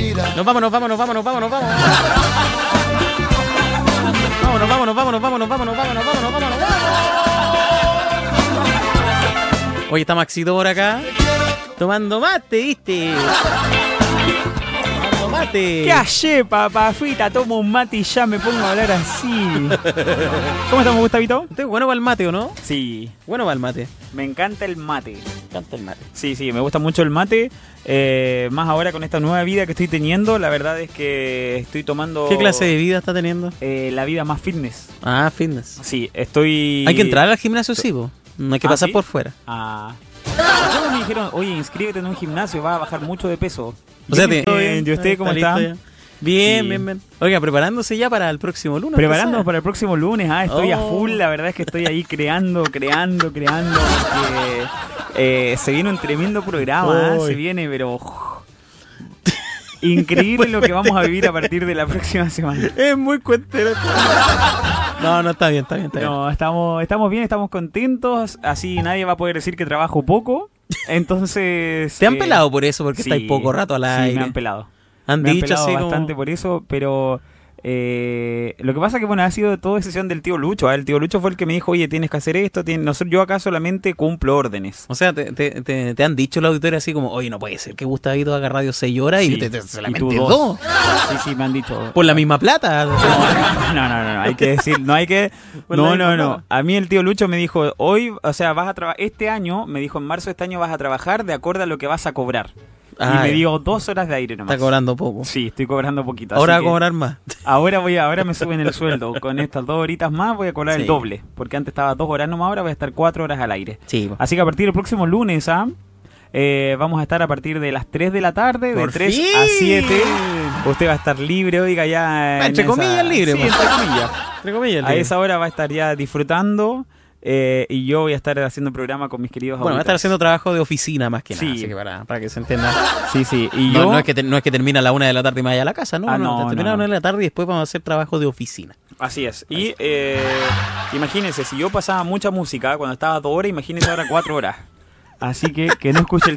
Nos vamos. Vámonos. Oye, está Maxito por acá. Tomando mate, ¿viste? Tomando mate. ¿Qué hace, papafita? Tomo un mate y ya me pongo a hablar así. ¿Cómo estamos, Gustavito? ¿Usted es bueno para el mate o no? Sí. Bueno para el mate. Me encanta el mate. Sí. Sí, me gusta mucho el mate. Más ahora con esta nueva vida que estoy teniendo. La verdad es que estoy tomando... ¿Qué clase de vida está teniendo? La vida más fitness. Ah, fitness. Sí, estoy... Hay que entrar al gimnasio, sí, po. No hay que pasar ¿sí? por fuera. Todos me dijeron, oye, inscríbete en un gimnasio, vas a bajar mucho de peso. O sea, ¿Y usted cómo está? Bien. Oiga, preparándose ya para el próximo lunes. Preparándonos para el próximo lunes. Estoy a full, la verdad es que estoy ahí creando. Porque, se viene un tremendo programa, se viene, pero... Increíble lo que vamos a vivir a partir de la próxima semana. Es muy cuentero. No, está bien. No, estamos bien, estamos contentos. Así nadie va a poder decir que trabajo poco. Entonces... ¿Te han pelado por eso? Porque estáis poco rato al aire. Sí, me han pelado. Han me dicho han pelado así bastante como... por eso, pero... lo que pasa es que ha sido toda decisión del tío Lucho. El tío Lucho fue el que me dijo, oye, tienes que hacer esto. Yo acá solamente cumplo órdenes. O sea, te han dicho la auditoría así como, oye, no puede ser que Gustavito haga radio 6 horas y solamente y tú 2. Sí, me han dicho. Por la misma plata. No, hay que decir, no hay que... No. A mí el tío Lucho me dijo, hoy, o sea, vas a trabajar, este año, me dijo, en marzo de este año vas a trabajar de acuerdo a lo que vas a cobrar. Y me dio 2 horas de aire nomás. Está cobrando poco. Sí, estoy cobrando poquito. Ahora va a cobrar más. Ahora me suben el sueldo. Con estas 2 horitas más voy a cobrar el doble. Porque antes estaba 2 horas nomás, ahora voy a estar 4 horas al aire. Sí. Así que a partir del próximo lunes, vamos a estar a partir de las 3 de la tarde, de 3 a 7. Usted va a estar libre, oiga, ya... Entre comillas libre. Sí, entre comillas. A esa hora va a estar ya disfrutando. Y yo voy a estar haciendo programa con mis queridos Bueno, va a estar haciendo trabajo de oficina más que nada, sí. así que para que se entienda. Sí. Y no es que termina a la 1 de la tarde y me vaya a la casa, ¿no? Termina a la 1 de la tarde y después vamos a hacer trabajo de oficina. Así es. Y imagínense, si yo pasaba mucha música cuando estaba 2 horas, imagínense ahora 4 horas. Así que no escuche el